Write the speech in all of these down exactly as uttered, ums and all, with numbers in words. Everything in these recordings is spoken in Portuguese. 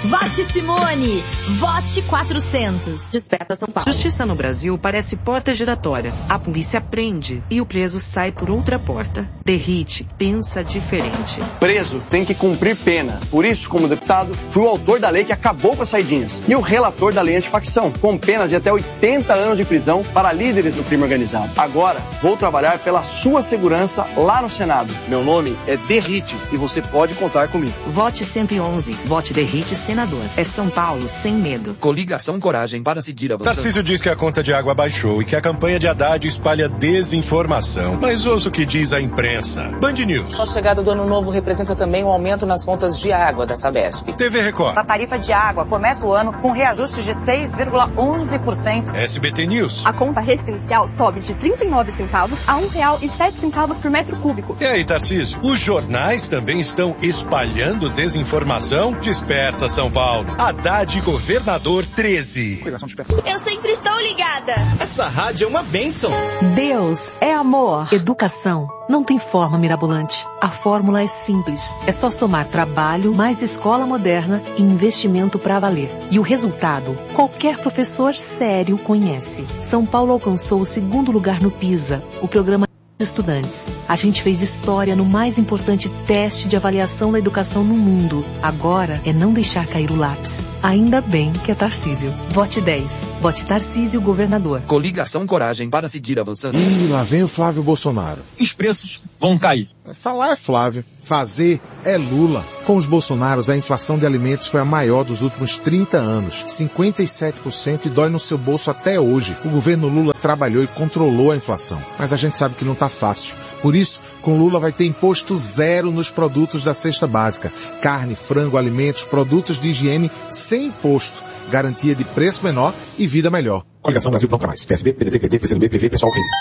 Vote Simone! Vote quatrocentos! Desperta São Paulo. Justiça no Brasil parece porta giratória. A polícia prende e o preso sai por outra porta. Derrite pensa diferente. Preso tem que cumprir pena. Por isso, como deputado, fui o autor da lei que acabou com as saidinhas e o relator da lei antifacção, com penas de até oitenta anos de prisão para líderes do crime organizado. Agora, vou trabalhar pela sua segurança lá no Senado. Meu nome é Derrite e você pode contar comigo. Vote cento e onze. Vote Derrite Senador. É São Paulo sem medo. Coligação Coragem para seguir avançando. Tarcísio diz que a conta de água baixou e que a campanha de Haddad espalha desinformação. Mas ouça o que diz a imprensa. Band News. A chegada do ano novo representa também um aumento nas contas de água da Sabesp. T V Record. A tarifa de água começa o ano com reajuste de seis vírgula onze por cento. S B T News. A conta residencial sobe de trinta e nove centavos a um real e sete centavos por metro cúbico. E aí, Tarcísio? Os jornais também estão espalhando desinformação? Desperta São Paulo. Haddad Governador treze. Eu sempre estou ligada. Essa rádio é uma bênção. Deus é amor. Educação não tem forma mirabolante. A fórmula é simples. É só somar trabalho, mais escola moderna e investimento para valer. E o resultado, qualquer professor sério conhece. São Paulo alcançou o segundo lugar no PISA, o programa de estudantes. A gente fez história no mais importante teste de avaliação da educação no mundo. Agora é não deixar cair o lápis. Ainda bem que é Tarcísio. Vote dez. Vote Tarcísio Governador. Coligação Coragem para seguir avançando. Ih, lá vem o Flávio Bolsonaro. Os preços vão cair. Falar é Flávio, fazer é Lula. Com os Bolsonaros, a inflação de alimentos foi a maior dos últimos trinta anos, cinquenta e sete por cento, e dói no seu bolso até hoje. O governo Lula trabalhou e controlou a inflação, mas a gente sabe que não tá fácil. Por isso, com Lula vai ter imposto zero nos produtos da cesta básica. Carne, frango, alimentos, produtos de higiene sem imposto. Garantia de preço menor e vida melhor. Coligação Brasil Pronto Mais. P S B, P D T, P D, P C do B, P V, Pessoal P.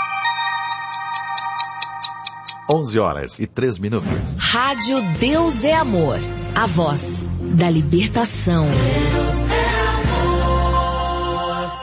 onze horas e três minutos. Rádio Deus é Amor. A voz da libertação. Deus é amor.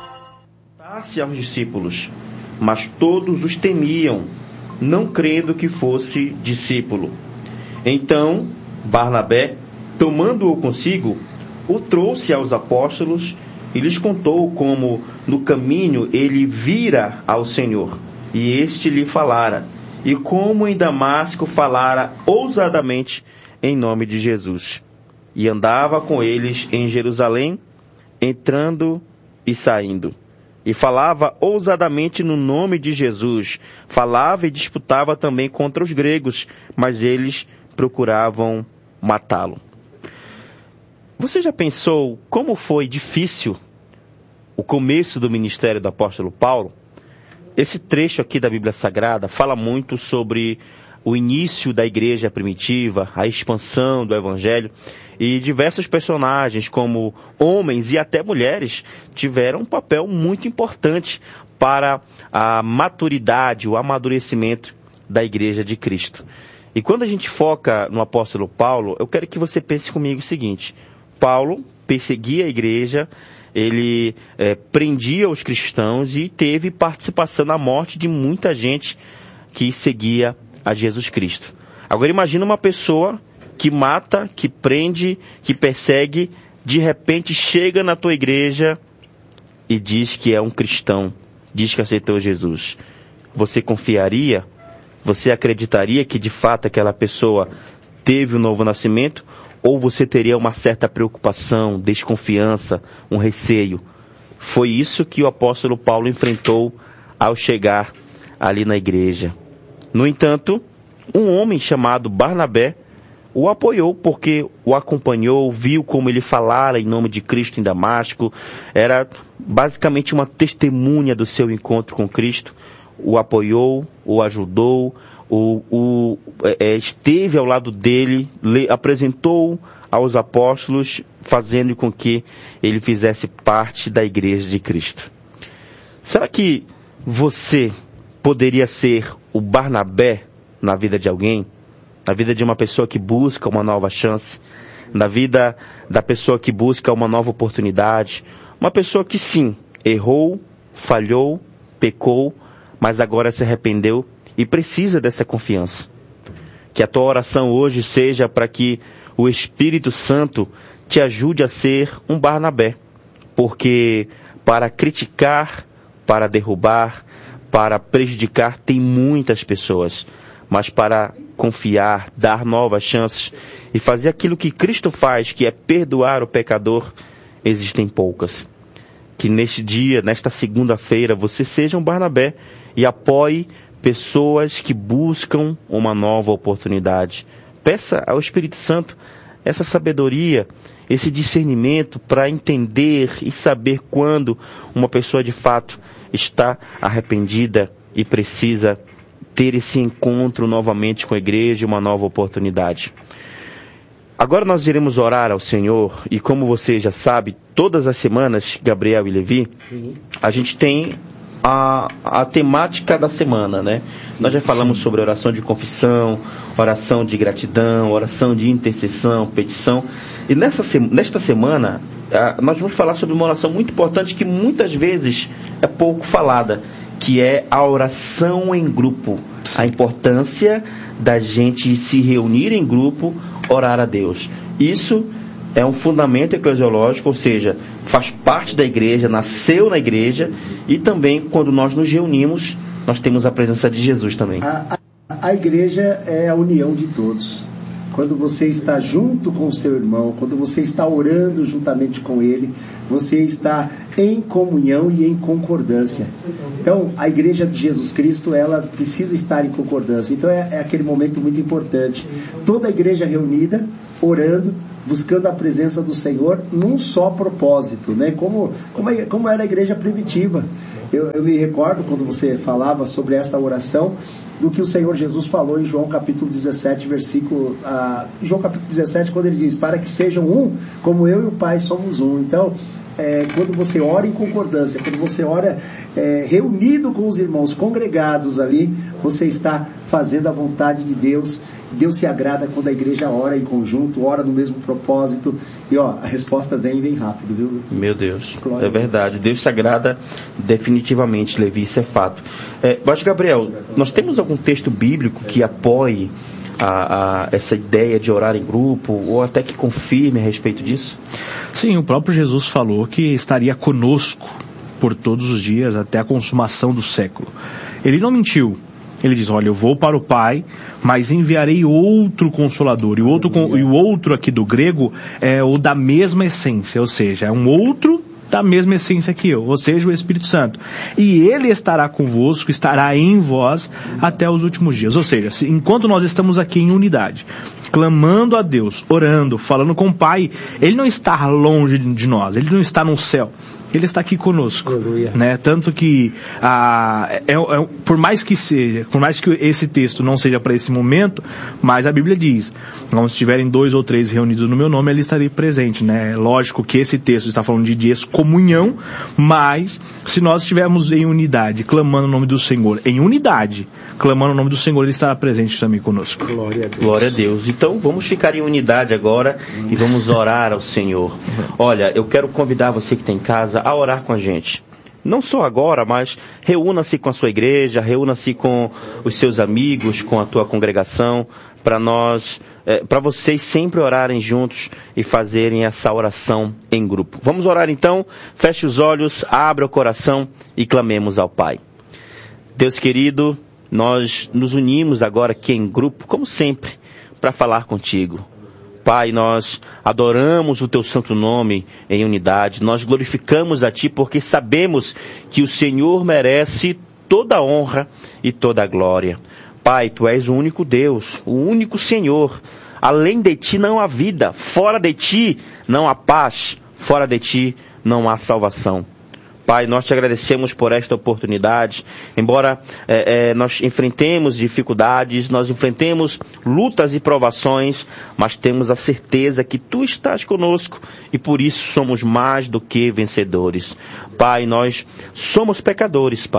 Dá-se aos discípulos, mas todos os temiam, não crendo que fosse discípulo. Então, Barnabé, tomando-o consigo, o trouxe aos apóstolos e lhes contou como no caminho ele vira ao Senhor, e este lhe falara, e como em Damasco falara ousadamente em nome de Jesus. E andava com eles em Jerusalém, entrando e saindo. E falava ousadamente no nome de Jesus. Falava e disputava também contra os gregos, mas eles procuravam matá-lo. Você já pensou como foi difícil o começo do ministério do apóstolo Paulo? Esse trecho aqui da Bíblia Sagrada fala muito sobre o início da igreja primitiva, a expansão do evangelho, e diversos personagens, como homens e até mulheres, tiveram um papel muito importante para a maturidade, o amadurecimento da igreja de Cristo. E quando a gente foca no apóstolo Paulo, eu quero que você pense comigo o seguinte: Paulo perseguia a igreja, ele é, prendia os cristãos e teve participação na morte de muita gente que seguia a Jesus Cristo. Agora imagina uma pessoa que mata, que prende, que persegue, de repente chega na tua igreja e diz que é um cristão, diz que aceitou Jesus. Você confiaria? Você acreditaria que de fato aquela pessoa teve um novo nascimento? Ou você teria uma certa preocupação, desconfiança, um receio? Foi isso que o apóstolo Paulo enfrentou ao chegar ali na igreja. No entanto, um homem chamado Barnabé o apoiou, porque o acompanhou, viu como ele falara em nome de Cristo em Damasco, era basicamente uma testemunha do seu encontro com Cristo. O apoiou, o ajudou, o, o, é, esteve ao lado dele, le, apresentou aos apóstolos, fazendo com que ele fizesse parte da igreja de Cristo. Será que você poderia ser o Barnabé na vida de alguém? Na vida de uma pessoa que busca uma nova chance? Na vida da pessoa que busca uma nova oportunidade? Uma pessoa que sim, errou, falhou, pecou, mas agora se arrependeu e precisa dessa confiança. Que a tua oração hoje seja para que o Espírito Santo te ajude a ser um Barnabé. Porque para criticar, para derrubar, para prejudicar, tem muitas pessoas. Mas para confiar, dar novas chances e fazer aquilo que Cristo faz, que é perdoar o pecador, existem poucas. Que neste dia, nesta segunda-feira, você seja um Barnabé e apoie pessoas que buscam uma nova oportunidade. Peça ao Espírito Santo essa sabedoria, esse discernimento para entender e saber quando uma pessoa de fato está arrependida e precisa ter esse encontro novamente com a igreja e uma nova oportunidade. Agora nós iremos orar ao Senhor e, como você já sabe, todas as semanas, Gabriel e Levi, sim, a gente tem a, a temática da semana, né? Sim, nós já falamos sim. sobre oração de confissão, oração de gratidão, oração de intercessão, petição. E nessa, nesta semana, nós vamos falar sobre uma oração muito importante que muitas vezes é pouco falada, que é a oração em grupo. A importância da gente se reunir em grupo, orar a Deus. Isso é um fundamento eclesiológico, ou seja, faz parte da igreja, nasceu na igreja, e também quando nós nos reunimos, nós temos a presença de Jesus também. A, a, a igreja é a união de todos. Quando você está junto com o seu irmão, quando você está orando juntamente com ele, você está em comunhão e em concordância. Então, a igreja de Jesus Cristo, ela precisa estar em concordância. Então, é, é aquele momento muito importante. Toda a igreja reunida, orando, buscando a presença do Senhor num só propósito, né? Como, como, como era a igreja primitiva. Eu, eu me recordo, quando você falava sobre esta oração, do que o Senhor Jesus falou em João capítulo dezessete, versículo... Ah, João capítulo dezessete, quando ele diz, para que sejam um, como eu e o Pai somos um. Então, é, quando você ora em concordância, quando você ora é, reunido com os irmãos, congregados ali, você está fazendo a vontade de Deus. Deus se agrada quando a igreja ora em conjunto, ora no mesmo propósito. E ó, a resposta vem bem rápido, viu? Meu Deus, Glória é verdade. Deus. Deus se agrada definitivamente, Levi, isso é fato. É, mas, Gabriel, nós temos algum texto bíblico que apoie a, a, essa ideia de orar em grupo, ou até que confirme a respeito disso? Sim, o próprio Jesus falou que estaria conosco por todos os dias até a consumação do século. Ele não mentiu. Ele diz, olha, eu vou para o Pai, mas enviarei outro Consolador. E o outro, e o outro aqui do grego é o da mesma essência, ou seja, é um outro da mesma essência que eu, ou seja, o Espírito Santo. E ele estará convosco, estará em vós até os últimos dias. Ou seja, se, enquanto nós estamos aqui em unidade, clamando a Deus, orando, falando com o Pai, ele não está longe de nós, ele não está no céu. Ele está aqui conosco, né? Tanto que, ah, é, é, por mais que seja, por mais que esse texto não seja para esse momento, mas a Bíblia diz, onde estiverem dois ou três reunidos no meu nome, ele estarei presente, né? Lógico que esse texto está falando de, de excomunhão, mas se nós estivermos em unidade, clamando o nome do Senhor, em unidade, clamando o nome do Senhor, ele estará presente também conosco. Glória a Deus. Glória a Deus. Então, vamos ficar em unidade agora e vamos orar ao Senhor. Olha, eu quero convidar você que está em casa a orar com a gente. Não só agora, mas reúna-se com a sua igreja, reúna-se com os seus amigos, com a tua congregação, para nós, é, para vocês sempre orarem juntos e fazerem essa oração em grupo. Vamos orar então, feche os olhos, abra o coração e clamemos ao Pai. Deus querido, nós nos unimos agora aqui em grupo, como sempre, para falar contigo. Pai, nós adoramos o Teu santo nome em unidade, nós glorificamos a Ti porque sabemos que o Senhor merece toda a honra e toda a glória. Pai, Tu és o único Deus, o único Senhor. Além de Ti não há vida, fora de Ti não há paz, fora de Ti não há salvação. Pai, nós te agradecemos por esta oportunidade, embora é, é, nós enfrentemos dificuldades, nós enfrentemos lutas e provações, mas temos a certeza que Tu estás conosco e por isso somos mais do que vencedores. Pai, nós somos pecadores, Pai,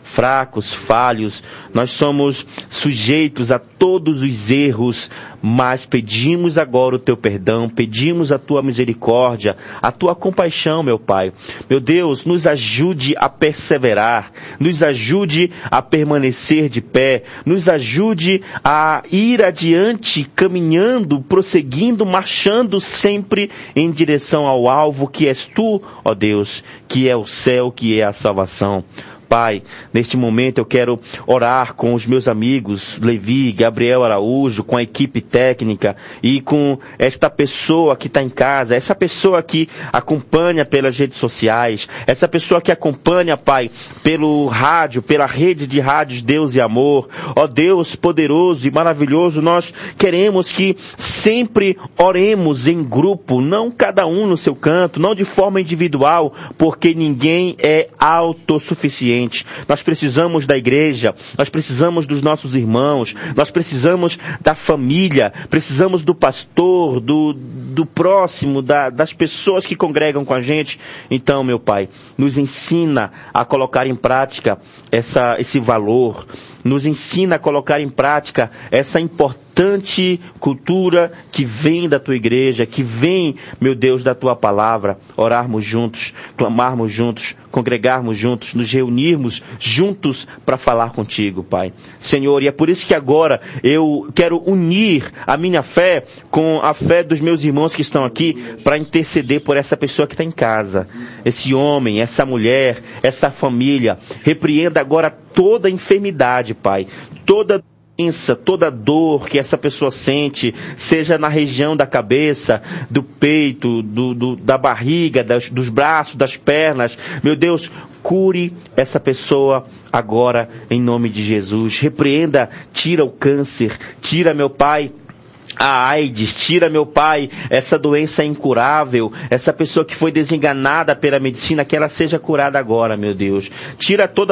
fracos, falhos, nós somos sujeitos a todos os erros, mas pedimos agora o teu perdão, pedimos a tua misericórdia, a tua compaixão, meu Pai. Meu Deus, nos ajude a perseverar, nos ajude a permanecer de pé, nos ajude a ir adiante, caminhando, prosseguindo, marchando sempre em direção ao alvo que és tu, ó Deus, que é o céu, que é a salvação. Pai, neste momento eu quero orar com os meus amigos, Levi, Gabriel Araújo, com a equipe técnica e com esta pessoa que está em casa, essa pessoa que acompanha pelas redes sociais, essa pessoa que acompanha, Pai, pelo rádio, pela rede de rádios Deus e Amor. Ó Deus poderoso e maravilhoso, nós queremos que sempre oremos em grupo, não cada um no seu canto, não de forma individual, porque ninguém é autossuficiente. Nós precisamos da igreja, nós precisamos dos nossos irmãos, nós precisamos da família, precisamos do pastor, do, do próximo, da, das pessoas que congregam com a gente. Então, meu Pai, nos ensina a colocar em prática essa, esse valor, nos ensina a colocar em prática essa importante cultura que vem da tua igreja, que vem, meu Deus, da tua palavra. Orarmos juntos, clamarmos juntos, congregarmos juntos, nos reunirmos juntos para falar contigo, Pai. Senhor, e é por isso que agora eu quero unir a minha fé com a fé dos meus irmãos que estão aqui para interceder por essa pessoa que está em casa. Esse homem, essa mulher, essa família. Repreenda agora toda enfermidade, Pai. Toda doença, toda dor que essa pessoa sente, seja na região da cabeça, do peito, do, do, da barriga, das, dos braços, das pernas. Meu Deus, cure essa pessoa agora em nome de Jesus. Repreenda, tira o câncer, tira, meu Pai, a AIDS, tira, meu Pai, essa doença incurável, essa pessoa que foi desenganada pela medicina, que ela seja curada agora, meu Deus. Tira toda